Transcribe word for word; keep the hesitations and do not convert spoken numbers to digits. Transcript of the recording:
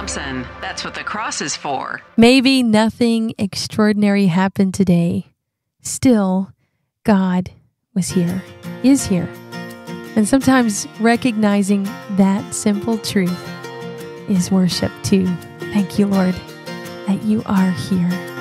Thompson. That's what the cross is for. Maybe nothing extraordinary happened today. Still, God was here, is here. And sometimes recognizing that simple truth is worship too. Thank you, Lord, that you are here.